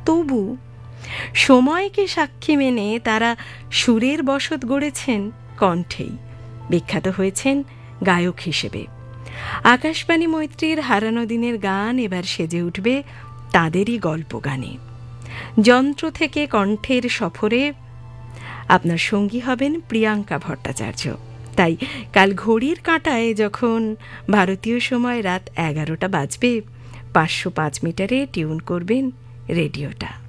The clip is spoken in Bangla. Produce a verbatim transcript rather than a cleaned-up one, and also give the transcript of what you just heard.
তবু সময়কে সাক্ষী মেনে তারা সুরের বসত গড়েছেন কণ্ঠেই, বিখ্যাত হয়েছেন গায়ক হিসেবে। আকাশবাণী মৈত্রীর হারানো দিনের গান এবার সেজে উঠবে তাদেরই গল্প গানে। যন্ত্র থেকে কণ্ঠের সফরে আপনার সঙ্গী হবেন প্রিয়াঙ্কা ভট্টাচার্য। তাই কাল ঘড়ির কাঁটায় যখন ভারতীয় সময় রাত এগারোটা বাজবে, পাঁচশো পাঁচ মিটারে টিউন করবেন রেডিওটা।